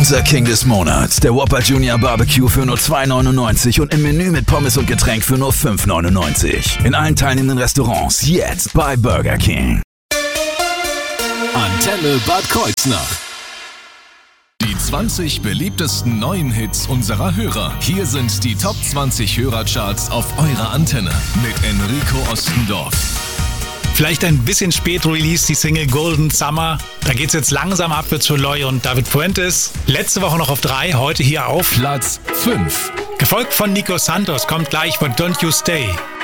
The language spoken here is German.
Unser King des Monats, der Whopper Junior Barbecue für nur $2,99 und im Menü mit Pommes und Getränk für nur $5,99. In allen teilnehmenden Restaurants jetzt bei Burger King. Antenne Bad Kreuznach. Die 20 beliebtesten neuen Hits unserer Hörer. Hier sind die Top 20 Hörercharts auf eurer Antenne mit Enrico Ostendorf. Vielleicht ein bisschen spät released, die Single Golden Summer. Da geht's jetzt langsam abwärts für Loy und David Fuentes. Letzte Woche noch auf 3, heute hier auf Platz 5. Gefolgt von Nico Santos, kommt gleich von Don't You Stay.